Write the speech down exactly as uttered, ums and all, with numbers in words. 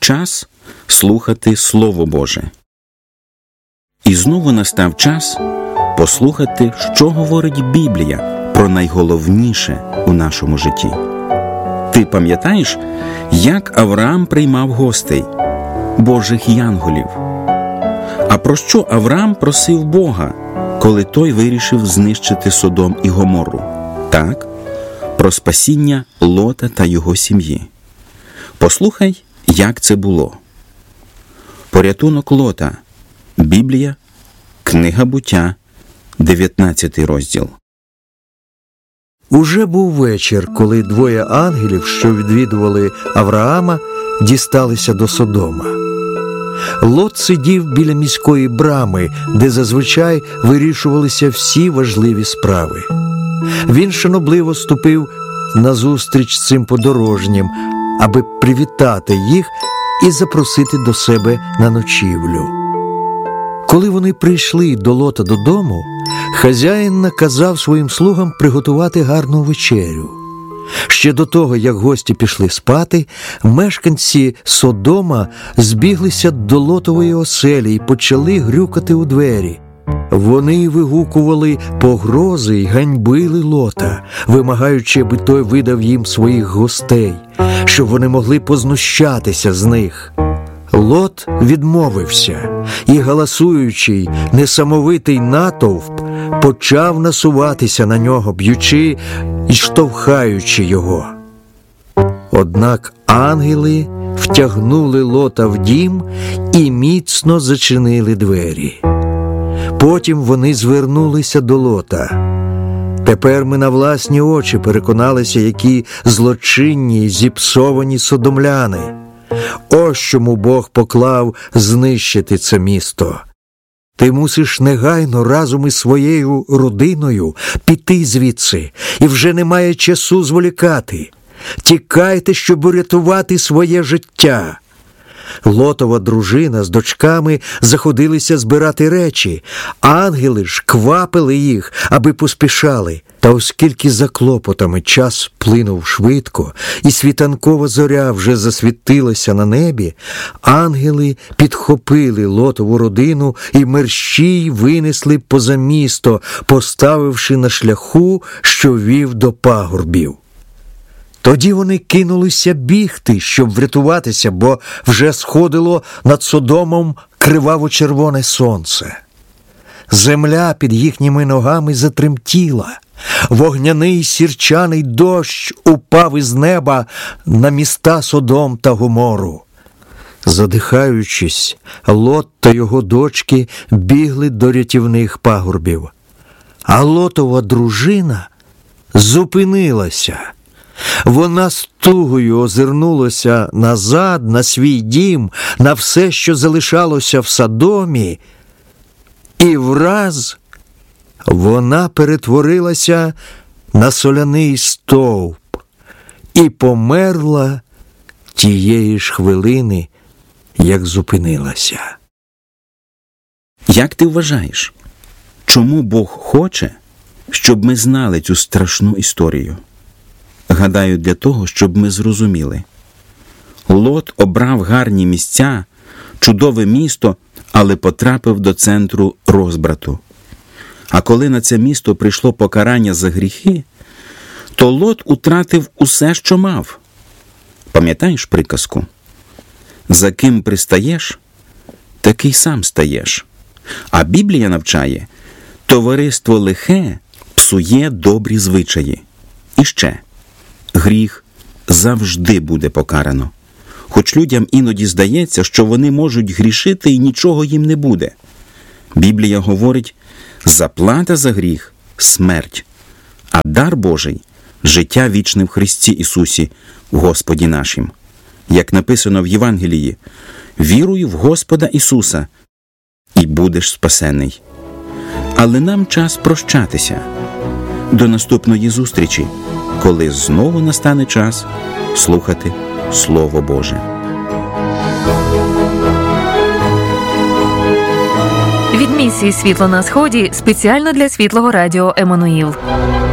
Час слухати Слово Боже. І знову настав час послухати, що говорить Біблія про найголовніше у нашому житті. Ти пам'ятаєш, як Авраам приймав гостей, Божих янголів? А про що Авраам просив Бога, коли той вирішив знищити Содом і Гоморру? Так, про спасіння Лота та його сім'ї. Послухай, як це було. Порятунок Лота. Біблія, книга Буття, дев'ятнадцятий розділ. Уже був вечір, коли двоє ангелів, що відвідували Авраама, дісталися до Содома. Лот сидів біля міської брами, де зазвичай вирішувалися всі важливі справи. Він шанобливо ступив назустріч цим подорожнім, аби привітати їх і запросити до себе на ночівлю. Коли вони прийшли до Лота додому, хазяїн наказав своїм слугам приготувати гарну вечерю. Ще до того, як гості пішли спати, мешканці Содома збіглися до Лотової оселі і почали грюкати у двері. Вони вигукували погрози й ганьбили Лота, вимагаючи, аби той видав їм своїх гостей, щоб вони могли познущатися з них. Лот відмовився, і галасуючий, несамовитий натовп почав насуватися на нього, б'ючи і штовхаючи його. Однак ангели втягнули Лота в дім і міцно зачинили двері. Потім вони звернулися до Лота. Тепер ми на власні очі переконалися, які злочинні й зіпсовані содомляни. Ось чому Бог поклав знищити це місто. Ти мусиш негайно разом із своєю родиною піти звідси, і вже немає часу зволікати. Тікайте, щоб урятувати своє життя. Лотова дружина з дочками заходилися збирати речі, ангели ж квапили їх, аби поспішали. Та оскільки за клопотами час плинув швидко, і світанкова зоря вже засвітилася на небі, ангели підхопили Лотову родину і мерщій винесли поза місто, поставивши на шляху, що вів до пагорбів. Тоді вони кинулися бігти, щоб врятуватися, бо вже сходило над Содомом криваво-червоне сонце. Земля під їхніми ногами затремтіла. Вогняний сірчаний дощ упав із неба на міста Содом та Гомору. Задихаючись, Лот та його дочки бігли до рятівних пагорбів. А Лотова дружина зупинилася. Вона з тугою озирнулася назад, на свій дім, на все, що залишалося в Содомі, і враз вона перетворилася на соляний стовп і померла тієї ж хвилини, як зупинилася. Як ти вважаєш, чому Бог хоче, щоб ми знали цю страшну історію? Гадаю, для того, щоб ми зрозуміли. Лот обрав гарні місця, чудове місто, але потрапив до центру розбрату. А коли на це місто прийшло покарання за гріхи, то Лот утратив усе, що мав. Пам'ятаєш приказку? За ким пристаєш, такий сам стаєш. А Біблія навчає, товариство лихе псує добрі звичаї. І ще, гріх завжди буде покарано. Хоч людям іноді здається, що вони можуть грішити і нічого їм не буде. Біблія говорить, заплата за гріх – смерть, а дар Божий – життя вічне в Христі Ісусі, Господі нашим. Як написано в Євангелії, «Віруй в Господа Ісуса, і будеш спасений». Але нам час прощатися. До наступної зустрічі, коли знову настане час слухати Слово Боже. Від місії «Світло на Сході» спеціально для Світлого Радіо Еммануїл.